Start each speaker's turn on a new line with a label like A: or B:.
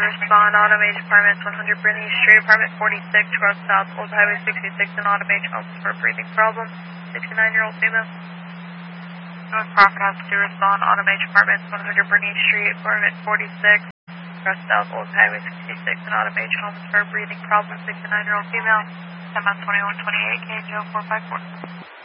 A: respond, Autumn Age Apartments, 100 Brittany Street, Apartment 46, Cross South, Old Highway 66, and Autumn Age Homes for a breathing problem, 69-year-old female. North Crawford has to respond, Autumn Age Apartments, 100 Brittany Street, Apartment 46, Cross South, Old Highway 66, and Autumn Age Homes for a breathing problem, 69-year-old female. 10 2128, KHO 454.